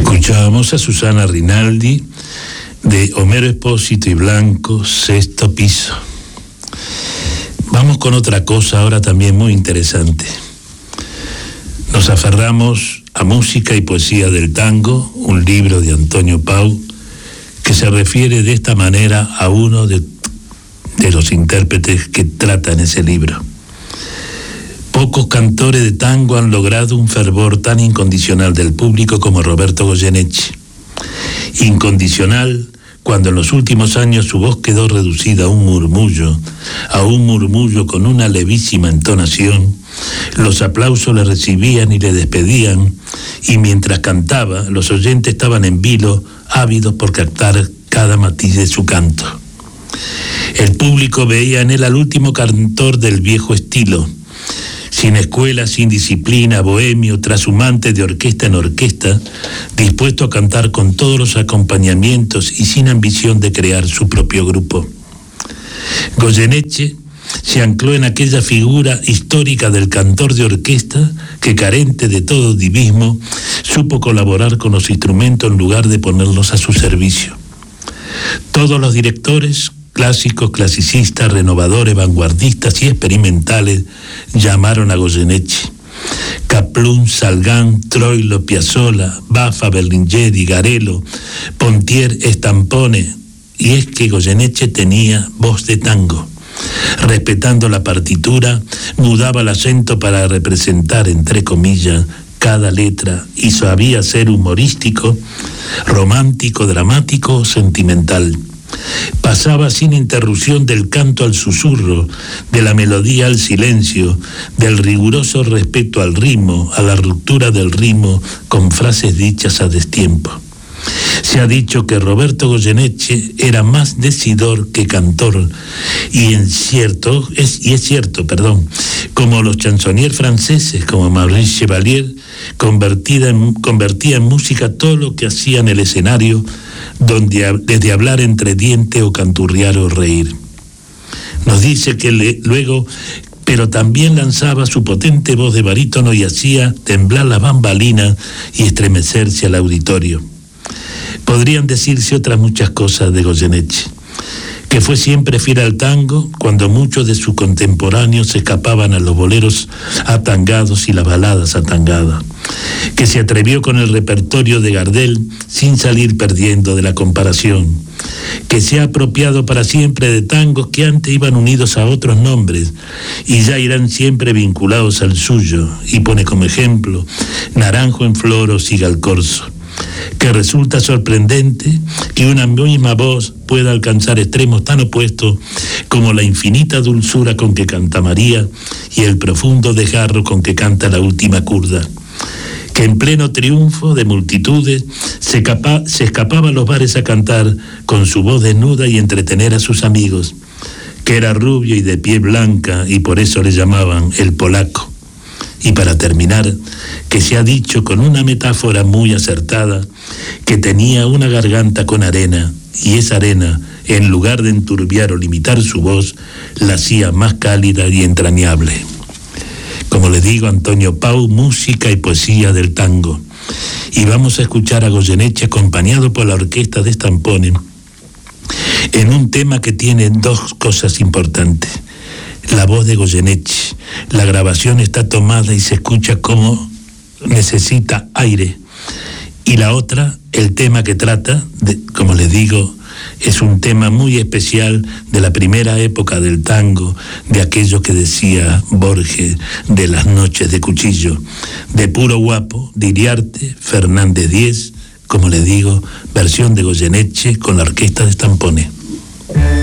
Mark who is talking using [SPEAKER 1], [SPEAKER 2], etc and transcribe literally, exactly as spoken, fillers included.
[SPEAKER 1] Escuchábamos a Susana Rinaldi de Homero Espósito y Blanco, Sexto Piso. Vamos con otra cosa ahora también muy interesante. Nos aferramos a Música y Poesía del Tango, un libro de Antonio Pau, que se refiere de esta manera a uno de, de los intérpretes que trata en ese libro. Pocos cantores de tango han logrado un fervor tan incondicional del público como Roberto Goyeneche. Incondicional cuando en los últimos años su voz quedó reducida a un murmullo, a un murmullo con una levísima entonación. Los aplausos le recibían y le despedían, y mientras cantaba, los oyentes estaban en vilo, ávidos por captar cada matiz de su canto. El público veía en él al último cantor del viejo estilo, sin escuela, sin disciplina, bohemio, trashumante de orquesta en orquesta, dispuesto a cantar con todos los acompañamientos y sin ambición de crear su propio grupo. Goyeneche se ancló en aquella figura histórica del cantor de orquesta que, carente de todo divismo, supo colaborar con los instrumentos en lugar de ponerlos a su servicio. Todos los directores, clásicos, clasicistas, renovadores, vanguardistas y experimentales, llamaron a Goyeneche. Kaplun, Salgán, Troilo, Piazzolla, Baffa, Berlingeri, Garello, Pontier, Stampone. Y es que Goyeneche tenía voz de tango. Respetando la partitura, mudaba el acento para representar, entre comillas, cada letra, y sabía ser humorístico, romántico, dramático o sentimental. Pasaba sin interrupción del canto al susurro, de la melodía al silencio, del riguroso respeto al ritmo, a la ruptura del ritmo, con frases dichas a destiempo. Se ha dicho que Roberto Goyeneche era más decidor que cantor, y en cierto, es, y es cierto, perdón, como los chansonniers franceses, como Maurice Chevalier, convertida en, convertía en música todo lo que hacía en el escenario, donde desde hablar entre dientes o canturrear o reír. Nos dice que le, luego, pero también lanzaba su potente voz de barítono y hacía temblar las bambalinas y estremecerse al auditorio. Podrían decirse otras muchas cosas de Goyeneche, que fue siempre fiel al tango cuando muchos de sus contemporáneos se escapaban a los boleros atangados y las baladas atangadas, que se atrevió con el repertorio de Gardel sin salir perdiendo de la comparación, que se ha apropiado para siempre de tangos que antes iban unidos a otros nombres y ya irán siempre vinculados al suyo, y pone como ejemplo Naranjo en Flor o Siga el Corso, que resulta sorprendente que una misma voz pueda alcanzar extremos tan opuestos como la infinita dulzura con que canta María y el profundo desgarro con que canta la última curda, que en pleno triunfo de multitudes se, capa, se escapaba a los bares a cantar con su voz desnuda y entretener a sus amigos, que era rubio y de piel blanca y por eso le llamaban el polaco. Y para terminar, que se ha dicho con una metáfora muy acertada, que tenía una garganta con arena, y esa arena, en lugar de enturbiar o limitar su voz, la hacía más cálida y entrañable. Como les digo, Antonio Pau, Música y Poesía del Tango. Y vamos a escuchar a Goyeneche acompañado por la orquesta de Stampone, en un tema que tiene dos cosas importantes. La voz de Goyeneche, la grabación está tomada y se escucha como necesita aire. Y la otra, el tema que trata, de, como les digo, es un tema muy especial de la primera época del tango, de aquello que decía Borges, de las noches de cuchillo, de puro guapo, de Iriarte, Fernández Díez, como les digo, versión de Goyeneche con la orquesta de Stampone.